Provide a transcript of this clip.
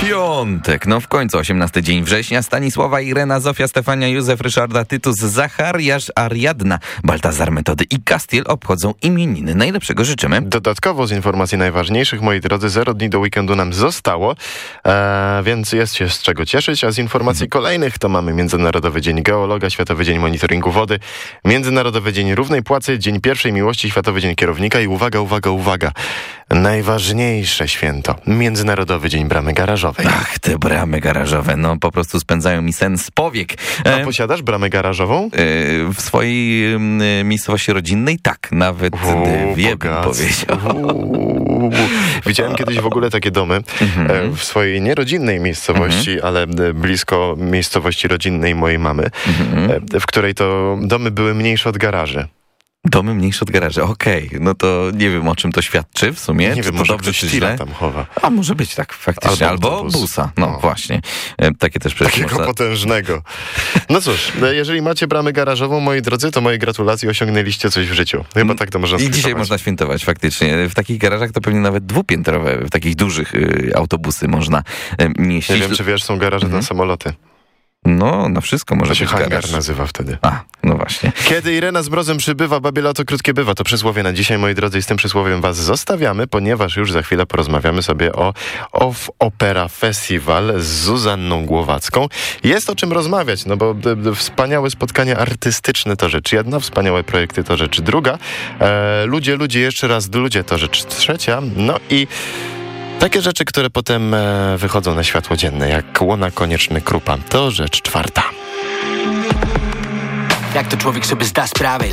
Piątek, no w końcu 18 dzień września. Stanisława, Irena, Zofia, Stefania, Józef, Ryszarda, Tytus, Zachariasz, Ariadna, Baltazar, Metody i Kastiel obchodzą imieniny. Najlepszego życzymy. Dodatkowo z informacji najważniejszych, moi drodzy, 0 dni do weekendu nam zostało, więc jest się z czego cieszyć, a z informacji kolejnych to mamy Międzynarodowy Dzień Geologa, Światowy Dzień Monitoringu Wody, Międzynarodowy Dzień Równej Płacy, Dzień Pierwszej Miłości, Światowy Dzień Kierownika i uwaga, najważniejsze święto, Międzynarodowy Dzień Bramy Garażowej. Ach, te bramy garażowe, no po prostu spędzają mi sen z powiek. A posiadasz bramę garażową? W swojej miejscowości rodzinnej tak, nawet dwie bym powiedział. Widziałem kiedyś w ogóle takie domy w swojej nierodzinnej miejscowości, ale blisko miejscowości rodzinnej mojej mamy, w której to domy były mniejsze od garaży. Domy mniejsze od garaży, okej. No to nie wiem, o czym to świadczy w sumie. Nie czy wiem, to może dobrze, ktoś czy tira źle? tam chowa. A może być tak, faktycznie. Albo busa. No właśnie. Takie też przecież Takiego można... potężnego. No cóż, jeżeli macie bramę garażową, moi drodzy, to moje gratulacje, osiągnęliście coś w życiu. Chyba tak to można I skwitować. dzisiaj można świętować, faktycznie. W takich garażach to pewnie nawet dwupiętrowe, w takich dużych autobusy można mieścić. Nie wiem, czy wiesz, są garaże na samoloty. No, na wszystko może To się być hangar garaż. nazywa wtedy. A, no właśnie. Kiedy Irena z mrozem przybywa, babie lato krótkie bywa. To przysłowie na dzisiaj, moi drodzy, i z tym przysłowiem was zostawiamy, ponieważ już za chwilę porozmawiamy sobie o Off Opera Festival z Zuzanną Głowacką. Jest o czym rozmawiać, no bo wspaniałe spotkania artystyczne to rzecz jedna, wspaniałe projekty to rzecz druga. Ludzie, jeszcze raz ludzie to rzecz trzecia. No i takie rzeczy, które potem wychodzą na światło dzienne, jak Łona Konieczny Krupa, to rzecz czwarta. Jak to człowiek sobie zda sprawę,